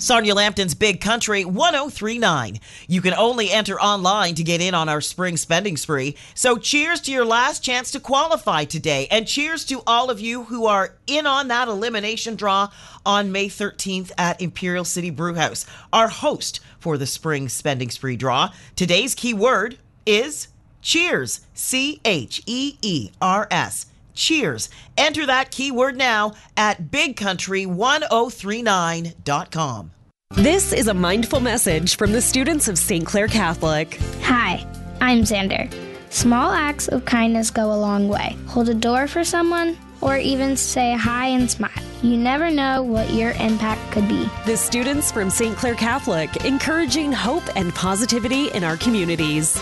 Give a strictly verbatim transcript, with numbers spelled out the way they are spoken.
Sonia Lampton's Big Country one oh three point nine. You can only enter online to get in on our spring spending spree. So cheers to your last chance to qualify today. And cheers to all of you who are in on that elimination draw on May thirteenth at Imperial City Brewhouse. Our host for the spring spending spree draw. Today's key word is cheers. C H E E R S. Cheers. Enter that keyword now at big country one oh three nine dot com. This is a mindful message from the students of Saint Clair Catholic. Hi, I'm Xander. Small acts of kindness go a long way. Hold a door for someone, or even say hi and smile. You never know what your impact could be. The students from Saint Clair Catholic, encouraging hope and positivity in our communities.